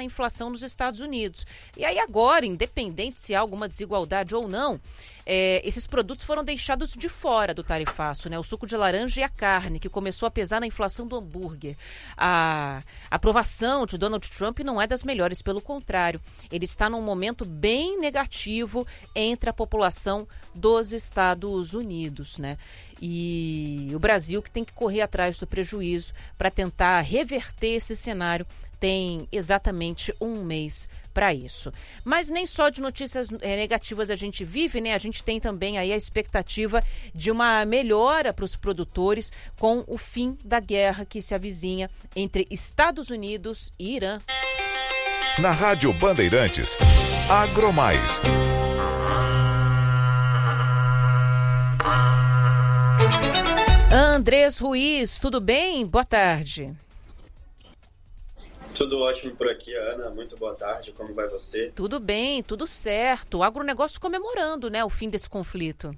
na inflação nos Estados Unidos. E aí agora, independente se há alguma desigualdade ou não, esses produtos foram deixados de fora do tarifaço, né? O suco de laranja e a carne, que começou a pesar na inflação do hambúrguer. A aprovação de Donald Trump não é das melhores, pelo contrário. Ele está num momento bem negativo entre a população dos Estados Unidos, né? E o Brasil, que tem que correr atrás do prejuízo para tentar reverter esse cenário, tem exatamente um mês para isso. Mas nem só de notícias negativas a gente vive, né? A gente tem também aí a expectativa de uma melhora para os produtores com o fim da guerra que se avizinha entre Estados Unidos e Irã. Na Rádio Bandeirantes, Agromais. Andrés Ruiz, tudo bem? Boa tarde. Tudo ótimo por aqui, Ana. Muito boa tarde. Como vai você? Tudo bem, tudo certo. O agronegócio comemorando, né, o fim desse conflito.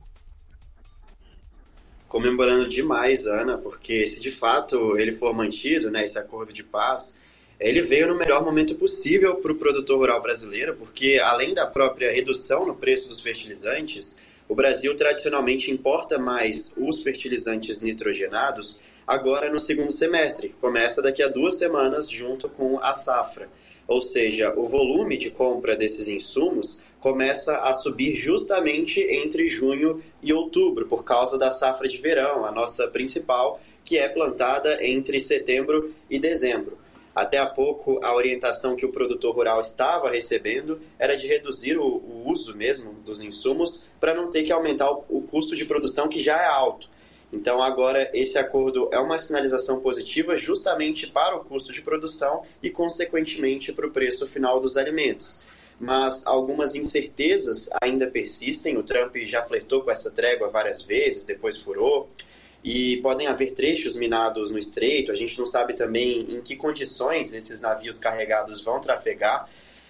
Comemorando demais, Ana, porque se de fato ele for mantido, né, esse acordo de paz, ele veio no melhor momento possível para o produtor rural brasileiro, porque além da própria redução no preço dos fertilizantes, o Brasil tradicionalmente importa mais os fertilizantes nitrogenados agora no segundo semestre, que começa daqui a 2 semanas junto com a safra. Ou seja, o volume de compra desses insumos começa a subir justamente entre junho e outubro, por causa da safra de verão, a nossa principal, que é plantada entre setembro e dezembro. Até há pouco, a orientação que o produtor rural estava recebendo era de reduzir o uso mesmo dos insumos para não ter que aumentar o custo de produção, que já é alto. Então agora esse acordo é uma sinalização positiva justamente para o custo de produção e, consequentemente, para o preço final dos alimentos. Mas algumas incertezas ainda persistem. O Trump já flertou com essa trégua várias vezes, depois furou. E podem haver trechos minados no estreito. A gente não sabe também em que condições esses navios carregados vão trafegar.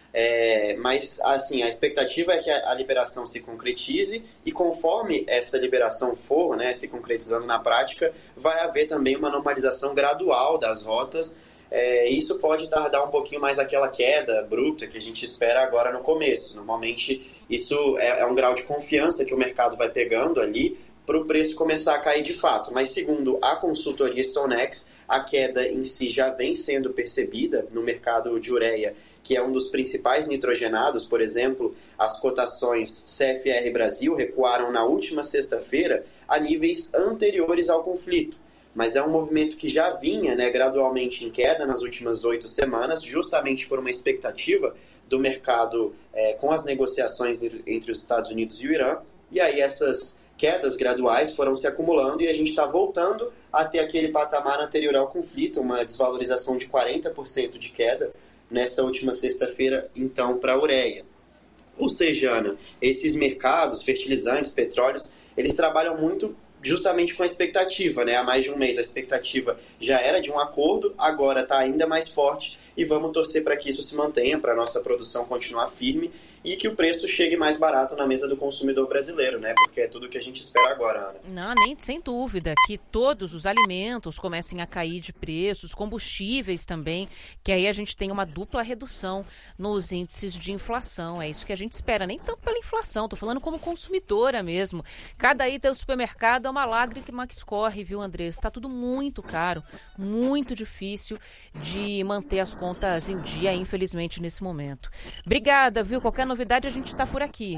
Mas assim, a expectativa é que a liberação se concretize e, conforme essa liberação for, né, se concretizando na prática, vai haver também uma normalização gradual das rotas. Isso pode tardar um pouquinho mais aquela queda abrupta que a gente espera agora no começo. Normalmente isso é um grau de confiança que o mercado vai pegando ali para o preço começar a cair de fato. Mas segundo a consultoria StoneX, a queda em si já vem sendo percebida no mercado de ureia, que é um dos principais nitrogenados. Por exemplo, as cotações CFR Brasil recuaram na última sexta-feira a níveis anteriores ao conflito. Mas é um movimento que já vinha, né, gradualmente em queda nas últimas 8 semanas, justamente por uma expectativa do mercado com as negociações entre os Estados Unidos e o Irã. E aí essas quedas graduais foram se acumulando e a gente está voltando a ter aquele patamar anterior ao conflito, uma desvalorização de 40% de queda nessa última sexta-feira, então, para a ureia. Ou seja, Ana, esses mercados, fertilizantes, petróleos, eles trabalham muito justamente com a expectativa, né? Há mais de um mês a expectativa já era de um acordo, agora está ainda mais forte e vamos torcer para que isso se mantenha, para a nossa produção continuar firme e que o preço chegue mais barato na mesa do consumidor brasileiro, né? Porque é tudo que a gente espera agora, Ana. Não, nem sem dúvida, que todos os alimentos comecem a cair de preços, combustíveis também, que aí a gente tem uma dupla redução nos índices de inflação. É isso que a gente espera, nem tanto pela inflação, tô falando como consumidora mesmo. Cada item do supermercado é uma lágrima que escorre, viu, Andrés? Está tudo muito caro, muito difícil de manter as contas em dia, infelizmente, nesse momento. Obrigada, viu? Qualquer novidade a gente está por aqui.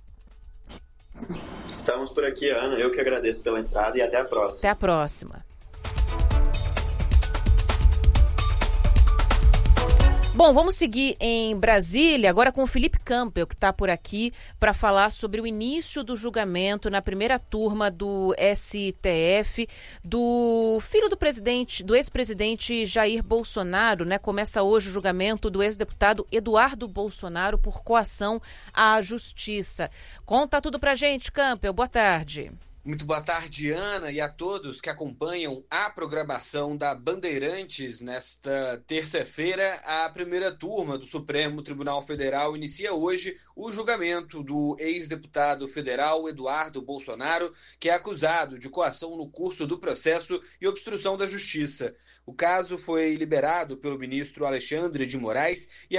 Estamos por aqui, Ana. Eu que agradeço pela entrada e até a próxima. Até a próxima. Bom, vamos seguir em Brasília, agora com o Felipe Campbell, que está por aqui para falar sobre o início do julgamento na primeira turma do STF do filho do ex-presidente Jair Bolsonaro, né? Começa hoje o julgamento do ex-deputado Eduardo Bolsonaro por coação à justiça. Conta tudo pra gente, Campbell. Boa tarde. Muito boa tarde, Ana, e a todos que acompanham a programação da Bandeirantes. Nesta terça-feira, a primeira turma do Supremo Tribunal Federal inicia hoje o julgamento do ex-deputado federal Eduardo Bolsonaro, que é acusado de coação no curso do processo e obstrução da justiça. O caso foi liberado pelo ministro Alexandre de Moraes e